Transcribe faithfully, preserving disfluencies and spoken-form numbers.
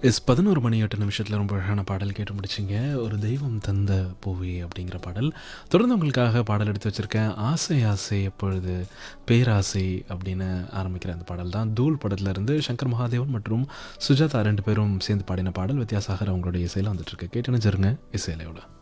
S பதினொரு மணி எட்டு நிமிஷத்தில் ரொம்ப அழகான பாடல் கேட்டு முடிச்சிங்க. ஒரு தெய்வம் தந்த பூவே அப்படிங்கிற பாடல். தொடர்ந்து உங்களுக்காக பாடல் எடுத்து வச்சுருக்கேன். ஆசை ஆசை எப்பொழுது பேராசை அப்படின்னு ஆரம்பிக்கிற அந்த பாடல் தான் தூள் படத்துலேருந்து சங்கர் மகாதேவன் மற்றும் சுஜாதா ரெண்டு பேரும் சேர்ந்து பாடின பாடல். வித்யாசாகர் அவங்களுடைய இசையில் வந்துட்டுருக்கு. கேட்டு நினைச்சிருங்க இசையிலையோட